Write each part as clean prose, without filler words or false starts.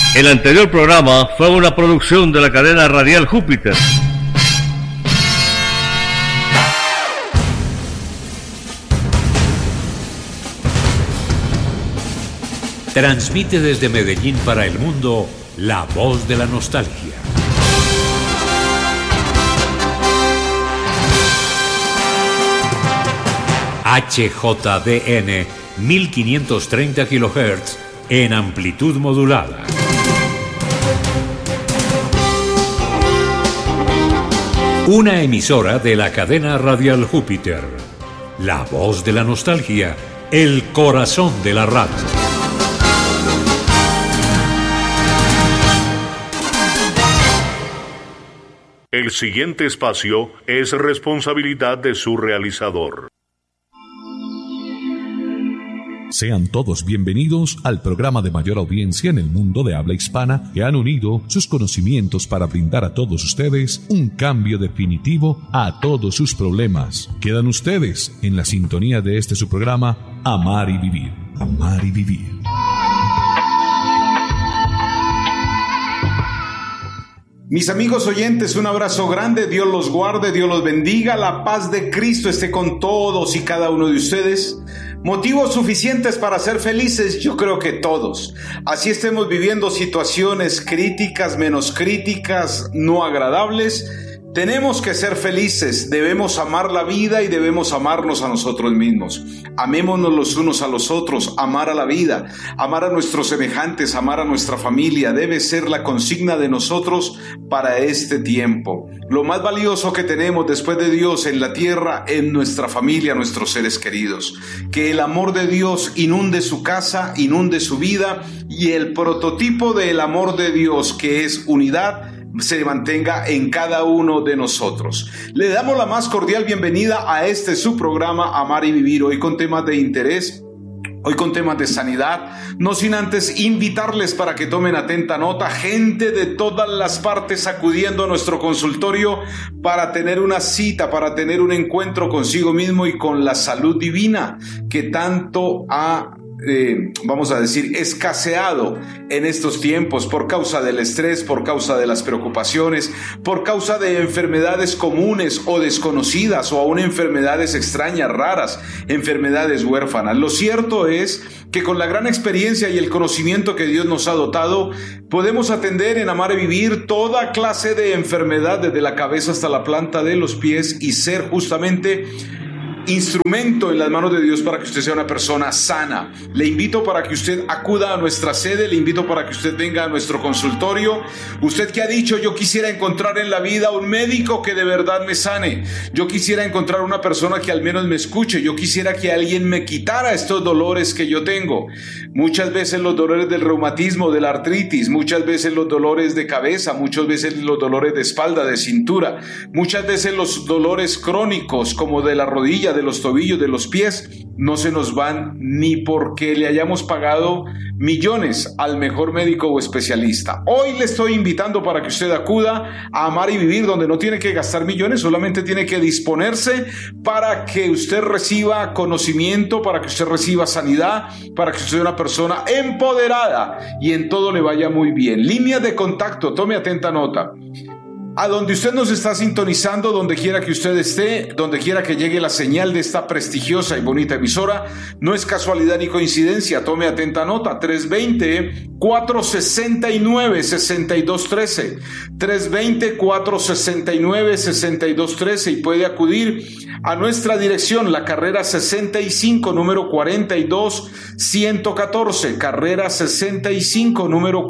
El anterior programa fue una producción de la cadena radial Júpiter. Transmite desde Medellín para el mundo la voz de la nostalgia. HJDN 1530 kHz en amplitud modulada. Una emisora de la cadena radial Júpiter. La voz de la nostalgia, el corazón de la radio. El siguiente espacio es responsabilidad de su realizador. Sean todos bienvenidos al programa de mayor audiencia en el mundo de habla hispana que han unido sus conocimientos para brindar a todos ustedes un cambio definitivo a todos sus problemas. Quedan ustedes en la sintonía de este su programa, Amar y Vivir. Amar y Vivir. Mis amigos oyentes, un abrazo grande, Dios los guarde, Dios los bendiga, la paz de Cristo esté con todos y cada uno de ustedes. Motivos suficientes para ser felices, yo creo que todos. Así estemos viviendo situaciones críticas, menos críticas, no agradables. Tenemos que ser felices, debemos amar la vida y debemos amarnos a nosotros mismos. Amémonos los unos a los otros, amar a la vida, amar a nuestros semejantes, amar a nuestra familia. Debe ser la consigna de nosotros para este tiempo. Lo más valioso que tenemos después de Dios en la tierra es nuestra familia, nuestros seres queridos. Que el amor de Dios inunde su casa, inunde su vida, y el prototipo del amor de Dios, que es unidad, se mantenga en cada uno de nosotros. Le damos la más cordial bienvenida a este su programa Amar y Vivir, hoy con temas de interés, hoy con temas de sanidad, no sin antes invitarles para que tomen atenta nota, gente de todas las partes acudiendo a nuestro consultorio para tener una cita, para tener un encuentro consigo mismo y con la salud divina que tanto ha vamos a decir, escaseado en estos tiempos por causa del estrés, por causa de las preocupaciones, por causa de enfermedades comunes o desconocidas o aún enfermedades extrañas, raras, enfermedades huérfanas. Lo cierto es que con la gran experiencia y el conocimiento que Dios nos ha dotado, podemos atender en Amar y Vivir toda clase de enfermedad desde la cabeza hasta la planta de los pies y ser justamente instrumento en las manos de Dios para que usted sea una persona sana. Le invito para que usted acuda a nuestra sede, le invito para que usted venga a nuestro consultorio. Usted que ha dicho: yo quisiera encontrar en la vida un médico que de verdad me sane, yo quisiera encontrar una persona que al menos me escuche, yo quisiera que alguien me quitara estos dolores que yo tengo. Muchas veces los dolores del reumatismo, de la artritis, muchas veces los dolores de cabeza, muchas veces los dolores de espalda, de cintura, muchas veces los dolores crónicos como de la rodilla, de los tobillos, de los pies, no se nos van ni porque le hayamos pagado millones al mejor médico o especialista. Hoy le estoy invitando para que usted acuda a Amar y Vivir, donde no tiene que gastar millones, solamente tiene que disponerse para que usted reciba conocimiento, para que usted reciba sanidad, para que usted sea una persona empoderada y en todo le vaya muy bien. Líneas de contacto, tome atenta nota. A donde usted nos está sintonizando, donde quiera que usted esté, donde quiera que llegue la señal de esta prestigiosa y bonita emisora, no es casualidad ni coincidencia, tome atenta nota, 320-469-6213, 320-469-6213, y puede acudir a nuestra dirección, la carrera 65, número 42-114, carrera 65, número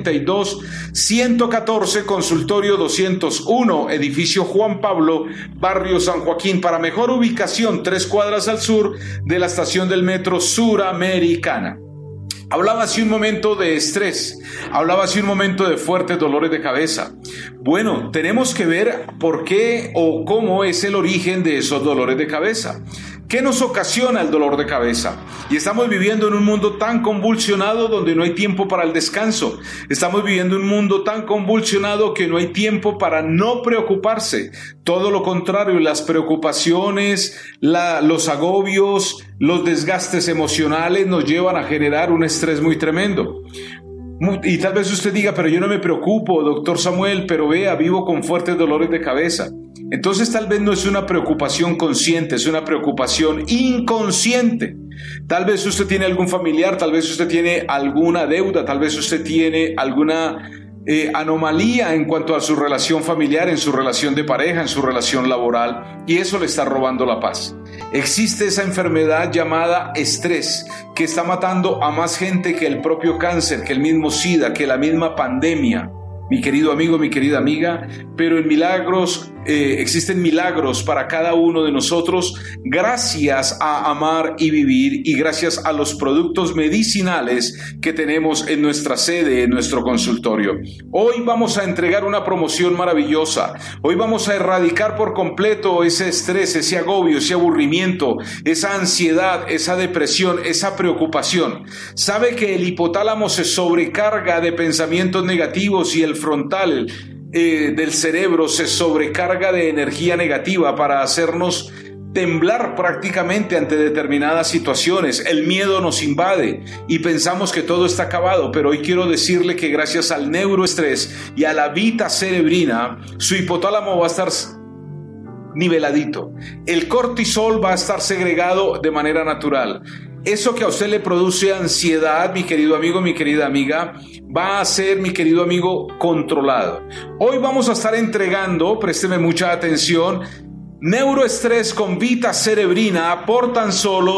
42-114, consultorio 201, edificio Juan Pablo, barrio San Joaquín. Para mejor ubicación, 3 cuadras al sur de la estación del metro Suramericana. Hablaba hace un momento de estrés, hablaba hace un momento de fuertes dolores de cabeza. Bueno, tenemos que ver por qué o cómo es el origen de esos dolores de cabeza. ¿Qué nos ocasiona el dolor de cabeza? Y estamos viviendo en un mundo tan convulsionado donde no hay tiempo para el descanso. Estamos viviendo en un mundo tan convulsionado que no hay tiempo para no preocuparse. Todo lo contrario, las preocupaciones, los agobios, los desgastes emocionales nos llevan a generar un estrés muy tremendo. Y tal vez usted diga, pero yo no me preocupo, doctor Samuel, pero vea, vivo con fuertes dolores de cabeza. Entonces tal vez no es una preocupación consciente, es una preocupación inconsciente. Tal vez usted tiene algún familiar, tal vez usted tiene alguna deuda, tal vez usted tiene alguna anomalía en cuanto a su relación familiar, en su relación de pareja, en su relación laboral, y eso le está robando la paz. Existe esa enfermedad llamada estrés que está matando a más gente que el propio cáncer, que el mismo SIDA, que la misma pandemia. Mi querido amigo, mi querida amiga, pero en milagros, existen milagros para cada uno de nosotros gracias a amar y vivir y gracias a los productos medicinales que tenemos en nuestra sede, en nuestro consultorio. Hoy vamos a entregar una promoción maravillosa. Hoy vamos a erradicar por completo ese estrés, ese agobio, ese aburrimiento, esa ansiedad, esa depresión, esa preocupación. Sabe que el hipotálamo se sobrecarga de pensamientos negativos y el frontal del cerebro se sobrecarga de energía negativa para hacernos temblar prácticamente ante determinadas situaciones. El miedo nos invade y pensamos que todo está acabado, pero hoy quiero decirle que gracias al neuroestrés y a la vita cerebrina, su hipotálamo va a estar niveladito. El cortisol va a estar segregado de manera natural. Eso que a usted le produce ansiedad, mi querido amigo, mi querida amiga, va a ser, mi querido amigo, controlado. Hoy vamos a estar entregando, présteme mucha atención, neuroestrés con vita cerebrina por tan solo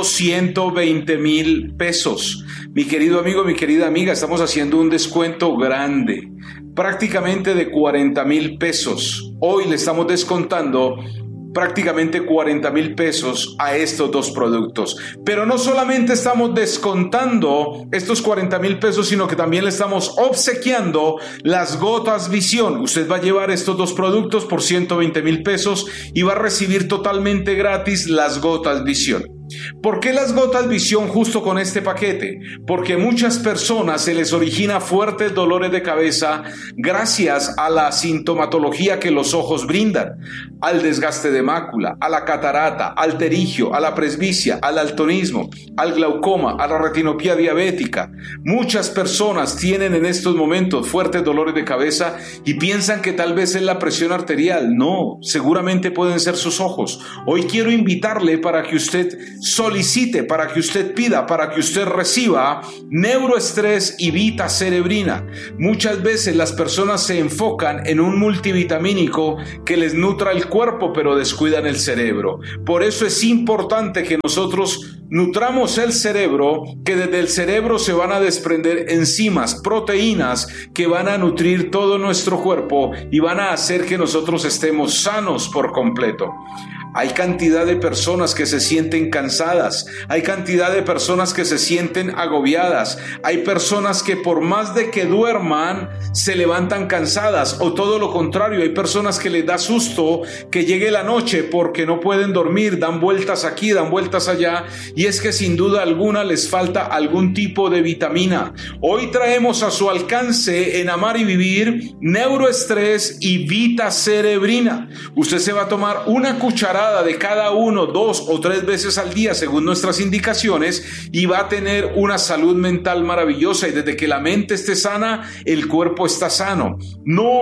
120,000 pesos. Mi querido amigo, mi querida amiga, estamos haciendo un descuento grande, prácticamente de 40,000 pesos. Hoy le estamos descontando prácticamente 40,000 pesos a estos dos productos. Pero no solamente estamos descontando estos 40,000 pesos, sino que también le estamos obsequiando las gotas Visión. Usted va a llevar estos dos productos por 120,000 pesos y va a recibir totalmente gratis las gotas Visión. ¿Por qué las gotas Visión justo con este paquete? Porque muchas personas se les origina fuertes dolores de cabeza gracias a la sintomatología que los ojos brindan, al desgaste de mácula, a la catarata, al terigio, a la presbicia, al daltonismo, al glaucoma, a la retinopatía diabética. Muchas personas tienen en estos momentos fuertes dolores de cabeza y piensan que tal vez es la presión arterial. No, seguramente pueden ser sus ojos. Hoy quiero invitarle para que usted solicite, para que usted pida, para que usted reciba neuroestrés y vita cerebrina. Muchas veces las personas se enfocan en un multivitamínico que les nutra el cuerpo, pero descuidan el cerebro. Por eso es importante que nosotros nutramos el cerebro, que desde el cerebro se van a desprender enzimas, proteínas que van a nutrir todo nuestro cuerpo y van a hacer que nosotros estemos sanos por completo. Hay cantidad de personas que se sienten cansadas, hay cantidad de personas que se sienten agobiadas, hay personas que por más de que duerman se levantan cansadas, o todo lo contrario, hay personas que les da susto que llegue la noche porque no pueden dormir, dan vueltas aquí, dan vueltas allá, y es que sin duda alguna les falta algún tipo de vitamina. Hoy traemos a su alcance en Amar y Vivir neuroestrés y vita cerebrina. Usted se va a tomar una cucharada de cada uno 2 o 3 veces al día según nuestras indicaciones y va a tener una salud mental maravillosa, y desde que la mente esté sana, el cuerpo está sano. No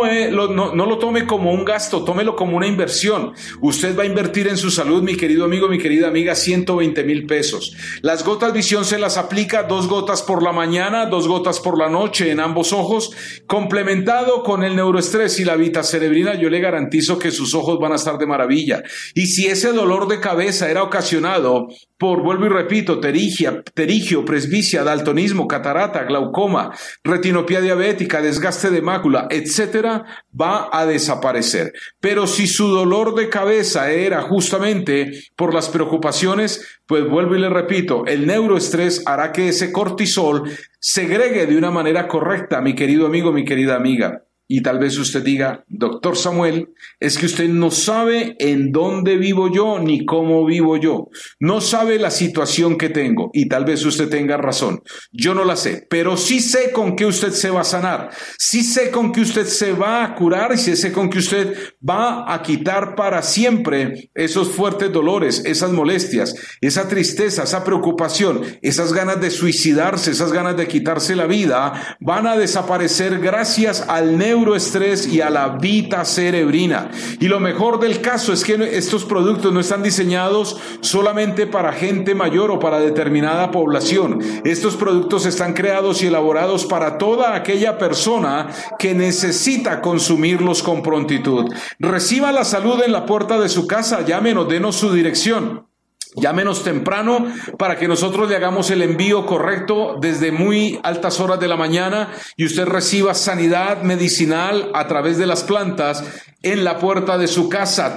lo tome como un gasto, tómelo como una inversión. Usted va a invertir en su salud, mi querido amigo, mi querida amiga, 120,000 pesos. Las gotas Visión se las aplica 2 gotas por la mañana, 2 gotas por la noche en ambos ojos, complementado con el neuroestrés y la vita cerebrina. Yo le garantizo que sus ojos van a estar de maravilla. Y si ese dolor de cabeza era ocasionado por, vuelvo y repito, terigio, presbicia, daltonismo, catarata, glaucoma, retinopatía diabética, desgaste de mácula, etcétera, va a desaparecer. Pero si su dolor de cabeza era justamente por las preocupaciones, pues vuelvo y le repito, el neuroestrés hará que ese cortisol segregue de una manera correcta, mi querido amigo, mi querida amiga. Y tal vez usted diga, doctor Samuel, es que usted no sabe en dónde vivo yo ni cómo vivo yo. No sabe la situación que tengo. Y tal vez usted tenga razón. Yo no la sé, pero sí sé con qué usted se va a sanar. Sí sé con qué usted se va a curar y sí sé con qué usted va a quitar para siempre esos fuertes dolores, esas molestias, esa tristeza, esa preocupación, esas ganas de suicidarse, esas ganas de quitarse la vida, van a desaparecer gracias al neuroestrés y a la vita cerebrina. Y lo mejor del caso es que estos productos no están diseñados solamente para gente mayor o para determinada población. Estos productos están creados y elaborados para toda aquella persona que necesita consumirlos con prontitud. Reciba la salud en la puerta de su casa, llámenos, denos su dirección. Llámenos temprano para que nosotros le hagamos el envío correcto desde muy altas horas de la mañana y usted reciba sanidad medicinal a través de las plantas en la puerta de su casa.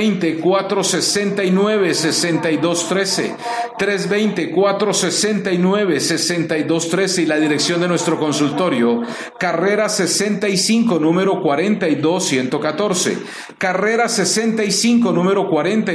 320-469-6213, 320-469-6213 y la dirección de nuestro consultorio, carrera 65, número 42114, carrera 65, número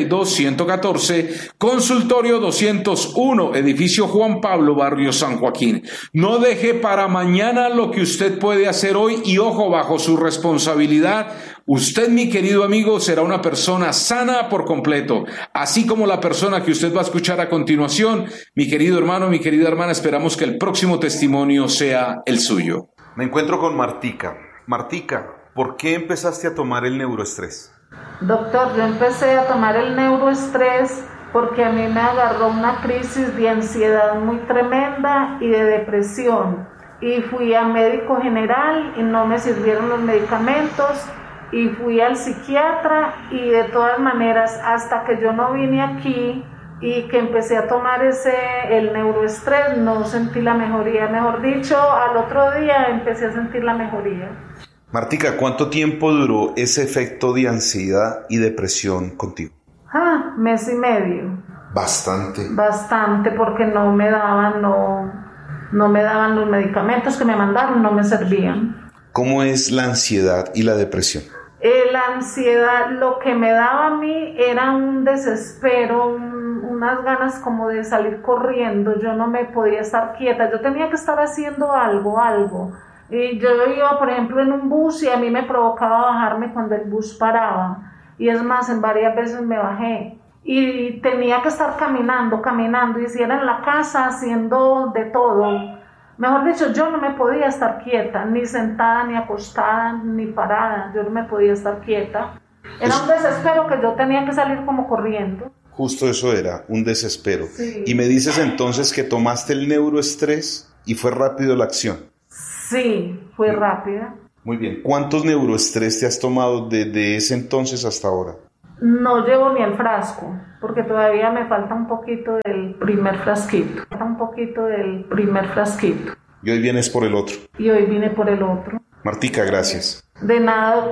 42114, consultorio 201, edificio Juan Pablo, barrio San Joaquín. No deje para mañana lo que usted puede hacer hoy y ojo, bajo su responsabilidad. Usted, mi querido amigo, será una persona sana por completo, así como la persona que usted va a escuchar a continuación. Mi querido hermano, mi querida hermana, esperamos que el próximo testimonio sea el suyo. Me encuentro con Martica. Martica, ¿por qué empezaste a tomar el neuroestrés? Doctor, yo empecé a tomar el neuroestrés porque a mí me agarró una crisis de ansiedad muy tremenda y de depresión. Y fui a médico general y no me sirvieron los medicamentos. Y fui al psiquiatra y de todas maneras hasta que yo no vine aquí y que empecé a tomar el neuroestrés no sentí la mejoría, mejor dicho, al otro día empecé a sentir la mejoría. Martica, ¿cuánto tiempo duró ese efecto de ansiedad y depresión contigo? Mes y medio. Bastante, porque no me daban los medicamentos que me mandaron, no me servían. ¿Cómo es la ansiedad y la depresión? La ansiedad, lo que me daba a mí era un desespero, unas ganas como de salir corriendo. Yo no me podía estar quieta, yo tenía que estar haciendo algo. Y yo iba, por ejemplo, en un bus y a mí me provocaba bajarme cuando el bus paraba. Y es más, en varias veces me bajé. Y tenía que estar caminando, y si era en la casa haciendo de todo. Mejor dicho, yo no me podía estar quieta, ni sentada, ni acostada, ni parada. Yo no me podía estar quieta. Era un desespero que yo tenía que salir como corriendo. Justo eso era, un desespero. Sí. Y me dices entonces que tomaste el neuroestrés y fue rápido la acción. Sí, fue rápida. Muy bien. ¿Cuántos neuroestrés te has tomado desde ese entonces hasta ahora? No llevo ni el frasco, porque todavía me falta un poquito del primer frasquito. Y hoy vienes por el otro. Y hoy vine por el otro. Martica, gracias. De nada.